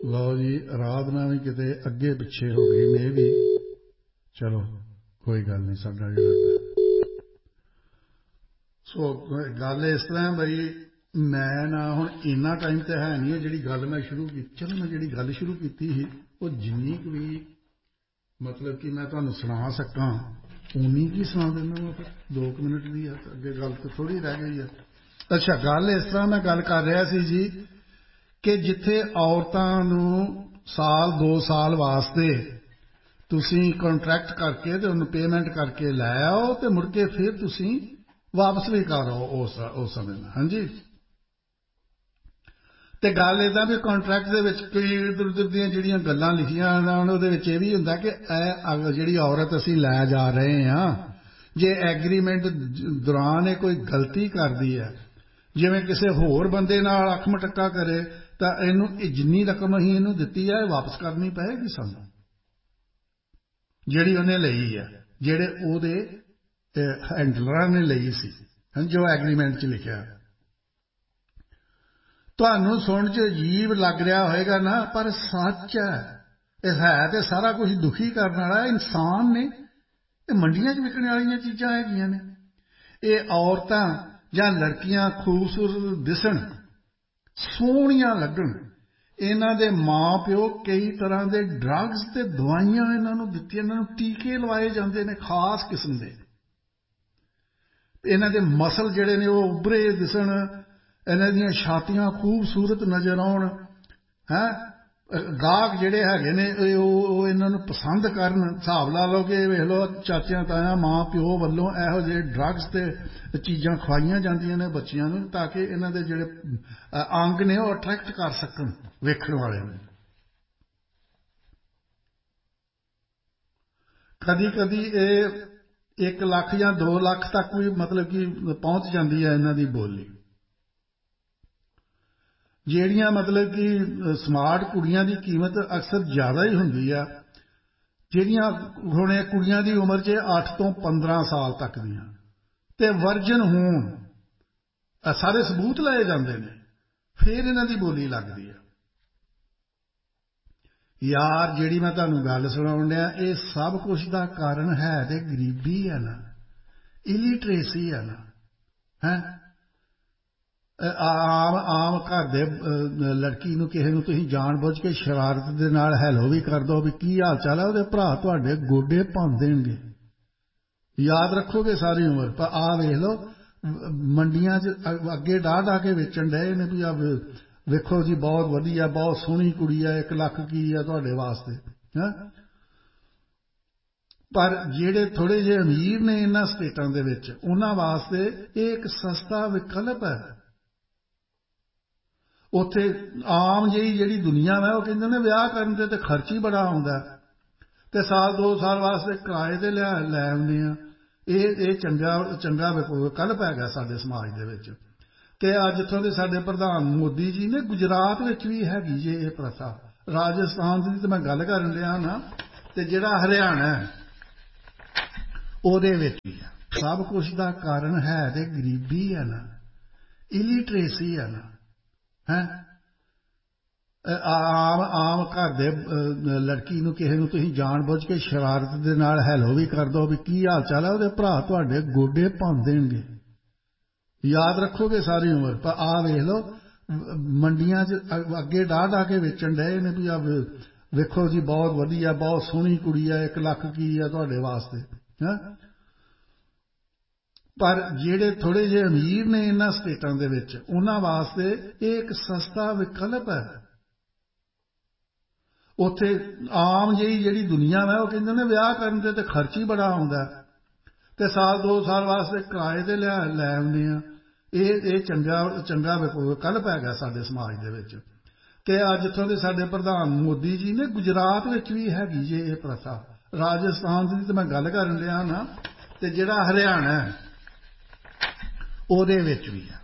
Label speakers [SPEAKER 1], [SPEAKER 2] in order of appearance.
[SPEAKER 1] लो जी आराधना भी किते अगे पिछे हो गई मे भी चलो कोई गल नहीं साडा जिहड़ा सो गल इस तरह बई मैं ना हुण इन्ना टाइम तो है नहीं जिहड़ी गल मैं शुरू की चलो मैं जिहड़ी गल शुरू की वो जिन्नी क भी मतलब कि मैं तुहानूं सुणा सकां उन्नी की सुणा दिंदा मैं फिर 2 मिनट की है अगे गल तो थोड़ी रह गई है। अच्छा गल इस तरह मैं गल कर रहा सी जी कि जिथे औरतां नूं साल 2 साल वास्ते तुसीं कॉन्ट्रैक्ट करके ते उन्हें पेमेंट करके लै आओ तो मुड़ के फिर तुसीं वापस भी कर आओ उस समय में। हाँ जी तो गल इदा भी कॉन्ट्रैक्ट के कई इधर उधर दी जिहड़ियां गल्लां लिखियां उहदे विच इह भी हुंदा कि जिहड़ी औरत असीं लै जा रहे हैं जे एग्रीमेंट दौरान ये कोई गलती करदी है जिवें किसी होर बंदे नाल अख मटक्का करे तो इनू जिन्नी रकम असीं इनू दित्ती है वापस करनी पएगी सानूं जिहड़ी उहने लई है जिहड़े उहदे हैंडलरां ने लई सी जो एग्रीमेंट च लिखिआ। तुहानूं सुण च अजीब लग रहा होएगा ना पर सच है तो सारा कुछ दुखी करने वाला इंसान ने मंडियां च विकने वाली चीज़ां हैगियां ने ये औरतां जां लड़कियां खूबसूरत दिसण सोहणियां लगण इन्हां दे माँ प्यो कई तरह के ड्रग्स ते दवाइयां इन्हां नूं दित्तियां इन्हां नूं टीके लवाए जांदे ने खास किस्म दे इन्हां दे मसल जिहड़े ने वो उभरे दिसण इन्हां दीयां छातियां खूबसूरत नज़र आउण हैं गाहक जिहड़े हैगे ने इन्हां नूं पसंद करन हिसाब ला लो कि वेख लो चाचियां तायां माँ प्यो वल्लों इहो जिहे ड्रग्स ते चीज़ां खवाईयां जांदियां ने बच्चियां नूं ताकि इन्हां दे जिहड़े अंग ने वो अट्रैक्ट कर सकन वेखण वाले नूं। कदी कदी ये 1 लाख या 2 लाख तक भी मतलब कि पहुंच जाती है इन्हां दी बोली ਜਿਹੜੀਆਂ मतलब कि स्मार्ट कुड़ियां की कीमत अक्सर ज़्यादा ही होंदी है ਜਿਹੜੀਆਂ हुण कुड़ियां की उम्र च 8 ਤੋਂ 15 साल तक ਦੀਆਂ ते वर्जन होण सारे सबूत लाए जाते हैं फिर इन्हां दी बोली लगदी है। यार जिहड़ी मैं तुहानूं गल सुणाउण डिया ये सब कुछ दा कारण है ते गरीबी है ना इलिटरेसी है ना है आम आम घर दे लड़की नूं किसी नूं तुसीं जान बुझ के शरारत दे नाल हैलो भी कर दो भी की हाल चाल है उहदे भरा तुहाडे गोडे भंन देणगे याद रखोगे सारी उम्र पर आ वेख लो मंडियां च अगे डाह डाह के वेचण डए ने भी आ वेखो जी बहुत वधिया बहुत सोहनी कुड़ी है 1 लाख की है तुहाडे वास्ते है पर जिहड़े थोड़े जे अमीर ने इन्हां स्टेटां दे विच उन्हां वास्ते ये एक सस्ता विकल्प है। उत्थे आम जी जिहड़ी दुनिया है वो कहंदे ने विआह करन ते खर्च ही बड़ा आउंदा ते साल 2 साल वास्ते किराए ते लै आउंदे आ ये चंगा विकल्प हैगा साडे समाज दे विच ते अज इत्थों दे साडे प्रधान मोदी जी ने गुजरात विच भी हैगी जे ये प्रथा राजस्थान दी ते मैं गल करन लिया ना ते जिहड़ा हरियाणा है ओहदे विच भी है। सब कुछ दा कारण है ते गरीबी है ना इलिटरेसी है ना है आम आम घर दे लड़की नूं किसी नूं तुसीं जान बुझ के शरारत दे नाल हैलो भी कर दो भी की हाल चाल है उहदे भरा तुहाडे गोडे भंन देणगे याद रखोगे सारी उम्र पर आ वेख लो मंडियां च अगे डाह डाह के वेचण डए ने भी आ वेखो जी बहुत वधिया बहुत सोहनी कुड़ी है 1 लाख की है तुहाडे वास्ते है पर जिहड़े थोड़े जे अमीर ने इन्हां स्टेटां दे विच उन्हां वास्ते ये एक सस्ता विकल्प है। उत्थे आम जी जिहड़ी दुनिया है वो कहंदे ने विआह करन ते खर्च ही बड़ा आउंदा ते साल 2 साल वास्ते किराए ते लै आउंदे आ ये चंगा विकल्प हैगा साडे समाज दे विच ते अज इत्थों दे साडे प्रधान मोदी जी ने गुजरात विच भी हैगी जे ये प्रथा राजस्थान दी ते मैं गल करन लिया ना ते जिहड़ा हरियाणा है ओहदे विच भी है।